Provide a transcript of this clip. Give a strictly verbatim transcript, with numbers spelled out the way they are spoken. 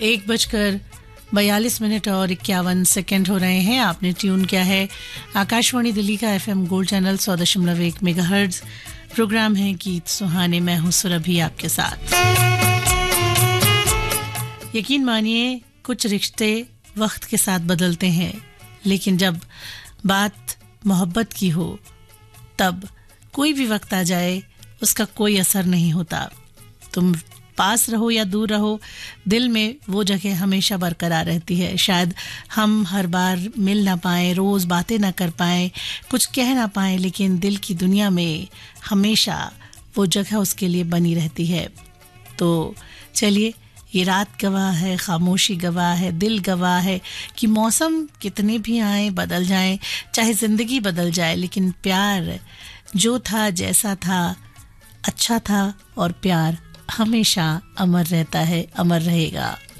एक बजकर बयालीस मिनट और इक्यावन सेकेंड हो रहे हैं। आपने ट्यून किया है आकाशवाणी दिल्ली का एफएम गोल्ड चैनल सौ दशमलव एक मेगाहर्ट्ज। प्रोग्राम है गीत सुहाने, मैं हूं सुरभि आपके साथ। यकीन मानिए कुछ रिश्ते वक्त के साथ बदलते हैं, लेकिन जब बात मोहब्बत की हो तब कोई भी वक्त आ जाए उसका कोई असर नहीं होता। तुम पास रहो या दूर रहो, दिल में वो जगह हमेशा बरकरार रहती है। शायद हम हर बार मिल ना पाएं, रोज बातें ना कर पाएं, कुछ कह ना पाएं, लेकिन दिल की दुनिया में हमेशा वो जगह उसके लिए बनी रहती है। तो चलिए, ये रात गवाह है, खामोशी गवाह है, दिल गवाह है कि मौसम कितने भी आए बदल जाएं, चाहे जिंदगी बदल जाए, लेकिन प्यार जो था जैसा था अच्छा था और प्यार हमेशा अमर रहता है, अमर रहेगा।